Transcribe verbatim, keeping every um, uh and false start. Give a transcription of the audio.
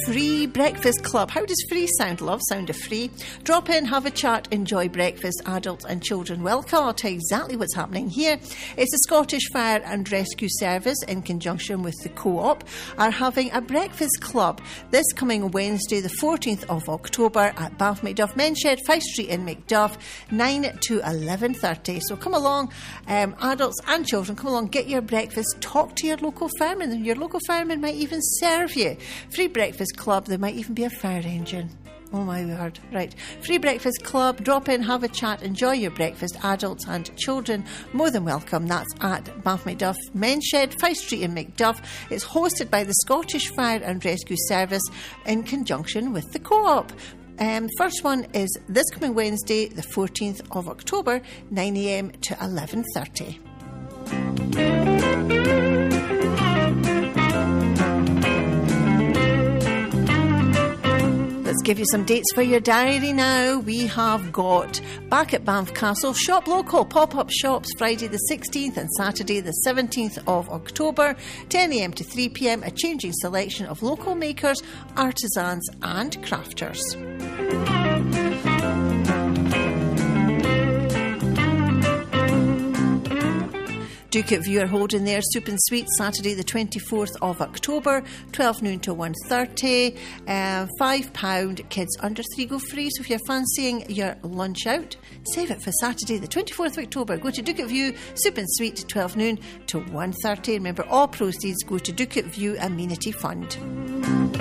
Free Breakfast Club. How does free sound? Love sound of free. Drop in, have a chat, enjoy breakfast. Adults and children welcome. I'll tell you exactly what's happening here. It's the Scottish Fire and Rescue Service in conjunction with the Co-op are having a breakfast club this coming Wednesday the fourteenth of October at Bath Macduff Menshed, Fife Street in Macduff, nine to eleven thirty. So come along, um, adults and children, come along, get your breakfast, talk to your local fireman, and your local fireman might even serve you. Free Breakfast Club, there might even be a fire engine. Oh my word. Right. Free Breakfast Club. Drop in, have a chat, enjoy your breakfast. Adults and children, more than welcome. That's at Bath Macduff Menshed, Fife Street in Macduff. It's hosted by the Scottish Fire and Rescue Service in conjunction with the Co-op. Um, first one is this coming Wednesday, the fourteenth of October, nine a.m. to eleven thirty. Let's give you some dates for your diary now. We have got back at Banff Castle, Shop Local, pop-up shops Friday the sixteenth and Saturday the seventeenth of October, ten a.m. to three p.m. A changing selection of local makers, artisans and crafters. Duke at View are holding their soup and sweets Saturday the twenty-fourth of October, twelve noon to one thirty. Uh, five pounds, kids under three go free. So if you're fancying your lunch out, save it for Saturday the twenty-fourth of October. Go to Duke at View, soup and sweet, twelve noon to one thirty. Remember, all proceeds go to Duke at View Amenity Fund.